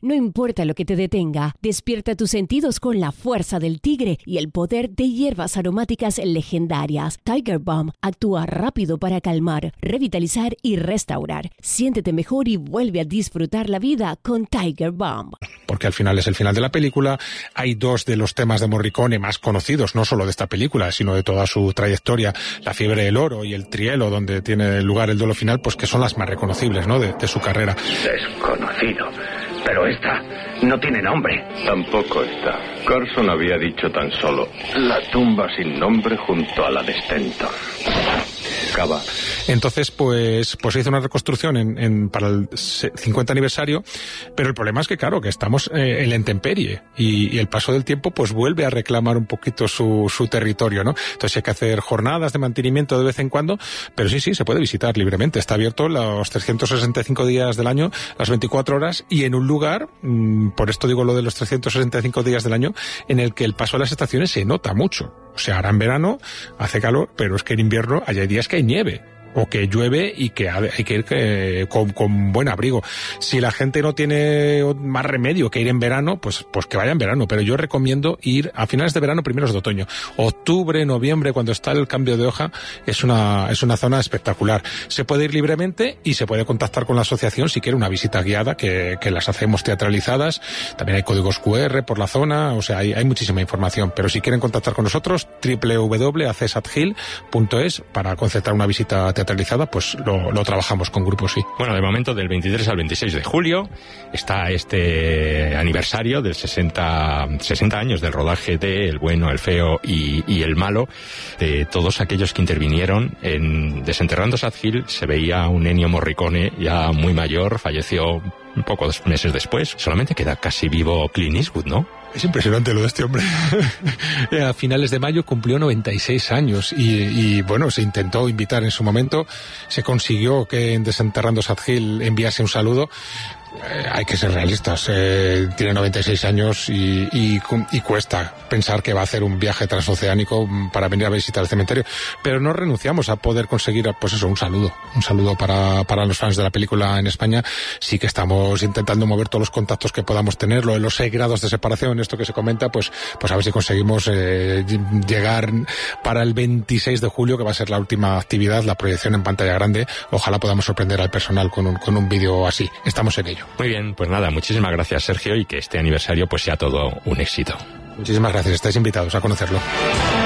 No importa lo que te detenga, despierta tus sentidos con la fuerza del tigre y el poder de hierbas aromáticas legendarias. Tiger Balm actúa rápido para calmar, revitalizar y restaurar. Siéntete mejor y vuelve a disfrutar la vida con Tiger Balm. Porque al final es el final de la película. Hay dos de los temas de Morricone más conocidos, no solo de esta película, sino de toda su trayectoria, La fiebre del oro y El Trielo, donde tiene lugar el duelo final, pues que son las más reconocibles, ¿no?, de su carrera. Desconocido. Pero esta no tiene nombre. Tampoco esta. Carson había dicho tan solo: la tumba sin nombre junto a la de Stenton. Cava. Entonces, pues se hizo una reconstrucción para el 50 aniversario, pero el problema es que, claro, que estamos en la intemperie y el paso del tiempo pues vuelve a reclamar un poquito su territorio, ¿no? Entonces hay que hacer jornadas de mantenimiento de vez en cuando, pero sí, se puede visitar libremente. Está abierto los 365 días del año, las 24 horas, y en un lugar, por esto digo lo de los 365 días del año, en el que el paso de las estaciones se nota mucho. O sea, ahora en verano hace calor, pero es que en invierno hay días que hay nieve, o que llueve y que hay que ir con buen abrigo. Si la gente no tiene más remedio que ir en verano, pues que vaya en verano, pero yo recomiendo ir a finales de verano, primeros de otoño. Octubre, noviembre, cuando está el cambio de hoja, es una zona espectacular. Se puede ir libremente y se puede contactar con la asociación si quiere una visita guiada, que las hacemos teatralizadas. También hay códigos QR por la zona, o sea, hay muchísima información, pero si quieren contactar con nosotros, www.accessathill.es para concertar una visita teatralizada, pues lo trabajamos con grupos, sí. Bueno, de momento, del 23 al 26 de julio está este aniversario del 60 años del rodaje de El bueno, el feo y el malo, de todos aquellos que intervinieron en Desenterrando Sad Hill. Se veía un Ennio Morricone ya muy mayor, falleció pocos meses después. Solamente queda casi vivo Clint Eastwood, ¿no? Es impresionante lo de este hombre. A finales de mayo cumplió 96 años y bueno, se intentó invitar en su momento, se consiguió que en Desenterrando Sad Hill enviase un saludo. Hay que ser realistas, tiene 96 años y cuesta pensar que va a hacer un viaje transoceánico para venir a visitar el cementerio, pero no renunciamos a poder conseguir, pues eso, un saludo para los fans de la película en España. Sí que estamos intentando mover todos los contactos que podamos tener, lo de los 6 grados de separación, esto que se comenta, pues a ver si conseguimos llegar para el 26 de julio, que va a ser la última actividad, la proyección en pantalla grande. Ojalá podamos sorprender al personal con un vídeo así. Estamos en ello. Muy bien, pues nada, muchísimas gracias, Sergio, y que este aniversario pues sea todo un éxito. Muchísimas gracias, estáis invitados a conocerlo.